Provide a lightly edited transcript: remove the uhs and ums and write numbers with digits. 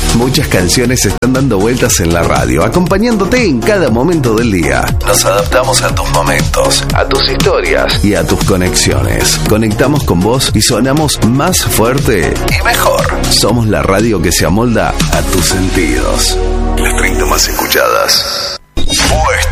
Muchas canciones están dando vueltas en la radio, acompañándote en cada momento del día. Nos adaptamos a tus momentos, a tus historias y a tus conexiones. Conectamos con vos y sonamos más fuerte y mejor. Somos la radio que se amolda a tus sentidos. Las 30 más escuchadas.